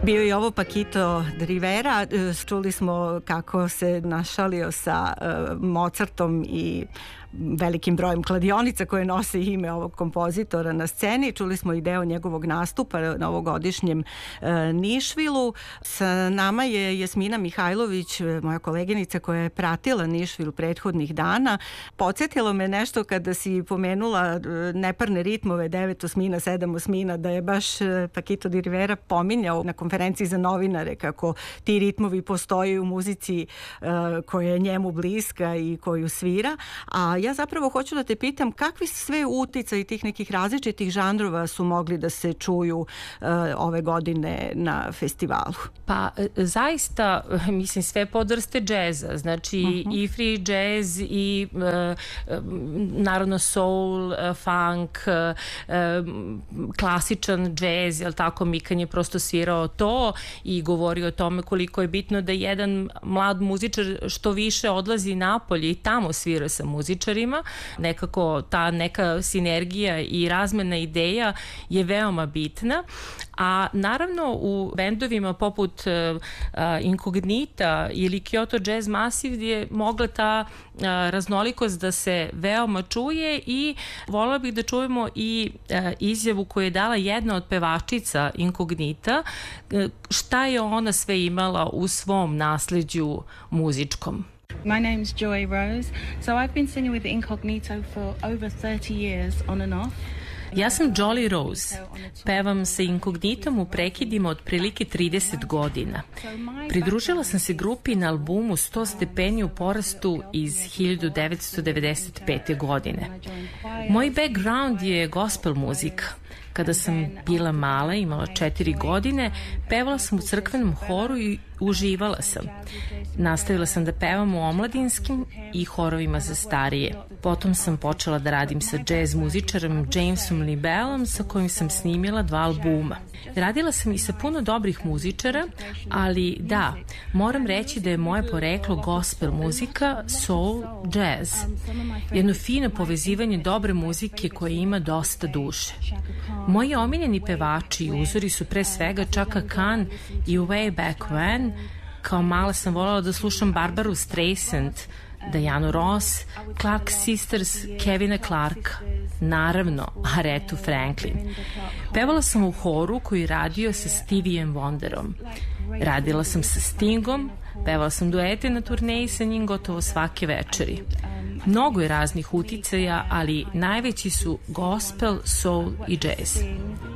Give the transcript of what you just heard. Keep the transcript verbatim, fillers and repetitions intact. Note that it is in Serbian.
Bio je ovo Paquito D'Rivera, čuli smo kako se našalio sa Mozartom i velikim brojem kladionica koje nose ime ovog kompozitora na sceni. Čuli smo i deo njegovog nastupa na ovogodišnjem e, Nišvilu. Sa nama je Jasmina Mihajlović, moja koleginica koja je pratila Nišvil prethodnih dana. Podsjetilo me nešto kada si pomenula neparne ritmove, devet osmina, sedam osmina, da je baš Paquito D'Rivera pominjao na konferenciji za novinare kako ti ritmovi postoje u muzici e, koja je njemu bliska i koju svira. A ja zapravo hoću da te pitam kakvi sve uticaji tih nekih različitih žanrova su mogli da se čuju uh, ove godine na festivalu? Pa zaista, mislim, sve podvrste džeza, znači uh-huh. i free jazz i uh, naravno soul, uh, funk, uh, klasičan džez, jel tako, Mikan je prosto svirao to i govorio o tome koliko je bitno da jedan mlad muzičar što više odlazi napolje i tamo svira sa muzičarima. Nekako ta neka sinergija i razmena ideja je veoma bitna, a naravno u bendovima poput uh, Incognita ili Kyoto Jazz Massive je mogla ta uh, raznolikost da se veoma čuje i voljela bih da čujemo i uh, izjavu koju je dala jedna od pevačica Incognita, uh, šta je ona sve imala u svom nasleđu muzičkom. My name's Joy Rose. So I've been singing with Incognito for over thirty years on and off. Ja sam Jolly Rose. Pevam sa Inkognitom u prekidima od prilike trideset godina. Pridružila sam se grupi na albumu sto stepeni u porastu iz hiljadu devetsto devedeset pete. godine. Moj background je gospel muzika. Kada sam bila mala, imala četiri godine, pevala sam u crkvenom horu i uživala sam. Nastavila sam da pevam u omladinskim i horovima za starije. Potom sam počela da radim sa jazz muzičarom Jamesom Libellom, sa kojim sam snimila dva albuma. Radila sam i sa puno dobrih muzičara, ali da, moram reći da je moje poreklo gospel muzika, soul, jazz. Jedno fino povezivanje dobre muzike koja ima dosta duše. Moji omiljeni pevači i uzori su pre svega Chaka Khan i Way Back When. Kao mala sam voljela da slušam Barbaru Streisand, Dianu Ross, Clark Sisters, Kevina Clarka, naravno Arethu Franklin. Pevala sam u horu koji radio sa Steviejem Wonderom. Radila sam sa Stingom, pevala sam duete na turneji sa njim gotovo svake večeri. Mnogo je raznih uticaja, ali najveći su gospel, soul i jazz.